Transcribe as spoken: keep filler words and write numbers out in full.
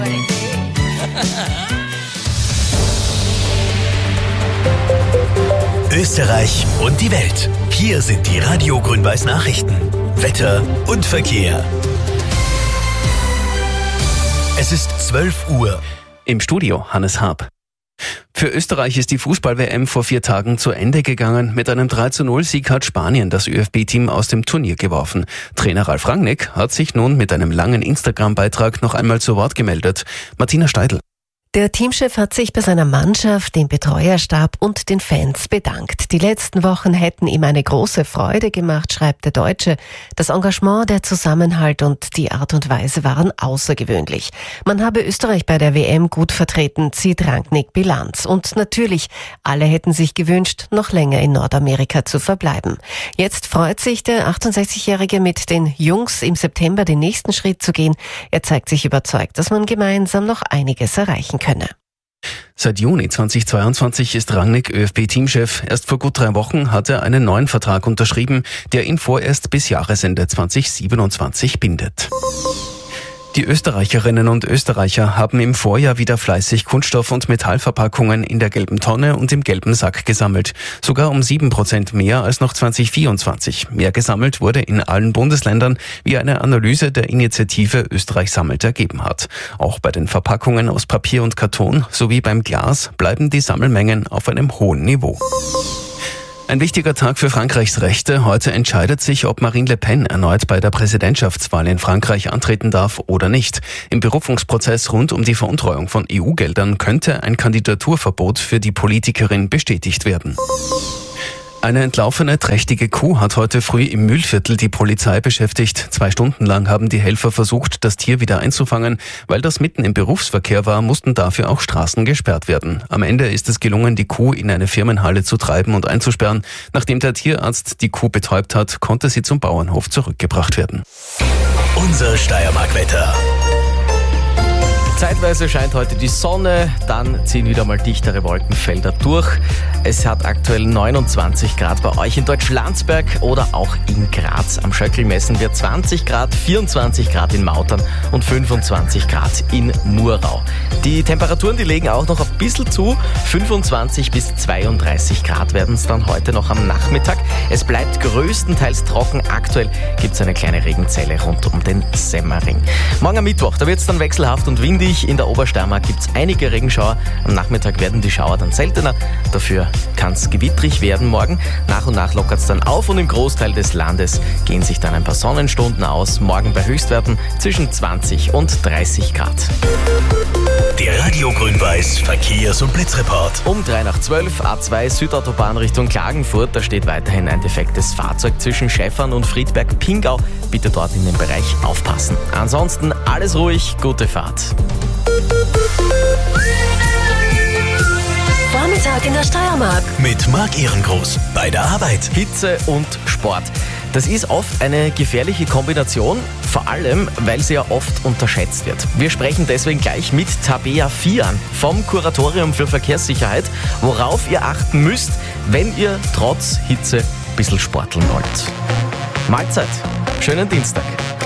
Österreich und die Welt. Hier sind die Radio Grün-Weiß Nachrichten. Wetter und Verkehr. Es ist zwölf Uhr. Im Studio Hannes Haab. Für Österreich ist die Fußball-W M vor vier Tagen zu Ende gegangen. Mit einem drei zu null Sieg hat Spanien das ÖFB-Team aus dem Turnier geworfen. Trainer Ralf Rangnick hat sich nun mit einem langen Instagram-Beitrag noch einmal zu Wort gemeldet. Martina Steidl. Der Teamchef hat sich bei seiner Mannschaft, dem Betreuerstab und den Fans bedankt. Die letzten Wochen hätten ihm eine große Freude gemacht, schreibt der Deutsche. Das Engagement, der Zusammenhalt und die Art und Weise waren außergewöhnlich. Man habe Österreich bei der W M gut vertreten, zieht Rangnick Bilanz. Und natürlich, alle hätten sich gewünscht, noch länger in Nordamerika zu verbleiben. Jetzt freut sich der achtundsechzigjährige mit den Jungs im September den nächsten Schritt zu gehen. Er zeigt sich überzeugt, dass man gemeinsam noch einiges erreichen könne. Seit Juni zweitausendzweiundzwanzig ist Rangnick ÖFB-Teamchef. Erst vor gut drei Wochen hat er einen neuen Vertrag unterschrieben, der ihn vorerst bis Jahresende zweitausendsiebenundzwanzig bindet. Die Österreicherinnen und Österreicher haben im Vorjahr wieder fleißig Kunststoff- und Metallverpackungen in der gelben Tonne und im gelben Sack gesammelt. Sogar um sieben Prozent mehr als noch zweitausendvierundzwanzig. Mehr gesammelt wurde in allen Bundesländern, wie eine Analyse der Initiative Österreich sammelt ergeben hat. Auch bei den Verpackungen aus Papier und Karton sowie beim Glas bleiben die Sammelmengen auf einem hohen Niveau. Ein wichtiger Tag für Frankreichs Rechte. Heute entscheidet sich, ob Marine Le Pen erneut bei der Präsidentschaftswahl in Frankreich antreten darf oder nicht. Im Berufungsprozess rund um die Veruntreuung von E U-Geldern könnte ein Kandidaturverbot für die Politikerin bestätigt werden. Eine entlaufene, trächtige Kuh hat heute früh im Mühlviertel die Polizei beschäftigt. Zwei Stunden lang haben die Helfer versucht, das Tier wieder einzufangen. Weil das mitten im Berufsverkehr war, mussten dafür auch Straßen gesperrt werden. Am Ende ist es gelungen, die Kuh in eine Firmenhalle zu treiben und einzusperren. Nachdem der Tierarzt die Kuh betäubt hat, konnte sie zum Bauernhof zurückgebracht werden. Unser Steiermark-Wetter. Zeitweise scheint heute die Sonne, dann ziehen wieder mal dichtere Wolkenfelder durch. Es hat aktuell neunundzwanzig Grad bei euch in Deutschlandsberg oder auch in Graz. Am Schöckl messen wir zwanzig Grad, vierundzwanzig Grad in Mautern und fünfundzwanzig Grad in Murau. Die Temperaturen, die legen auch noch ein bisschen zu. fünfundzwanzig bis zweiunddreißig Grad werden es dann heute noch am Nachmittag. Es bleibt größtenteils trocken. Aktuell gibt es eine kleine Regenzelle rund um den Semmering. Morgen am Mittwoch, da wird es dann wechselhaft und windig. In der Obersteiermark gibt es einige Regenschauer. Am Nachmittag werden die Schauer dann seltener. Dafür kann es gewittrig werden morgen. Nach und nach lockert es dann auf und im Großteil des Landes gehen sich dann ein paar Sonnenstunden aus. Morgen bei Höchstwerten zwischen zwanzig und dreißig Grad. Der Radio Grün-Weiß Verkehrs- und Blitzreport. Um drei nach zwölf, A zwei Südautobahn Richtung Klagenfurt. Da steht weiterhin ein defektes Fahrzeug zwischen Schäffern und Friedberg-Pingau. Bitte dort in den Bereich aufpassen. Ansonsten alles ruhig, gute Fahrt. Vormittag in der Steiermark. Mit Marc Ehrengroß. Bei der Arbeit. Hitze und Sport. Das ist oft eine gefährliche Kombination, vor allem, weil sie ja oft unterschätzt wird. Wir sprechen deswegen gleich mit Tabea Fian vom Kuratorium für Verkehrssicherheit, worauf ihr achten müsst, wenn ihr trotz Hitze ein bisschen sporteln wollt. Mahlzeit, schönen Dienstag.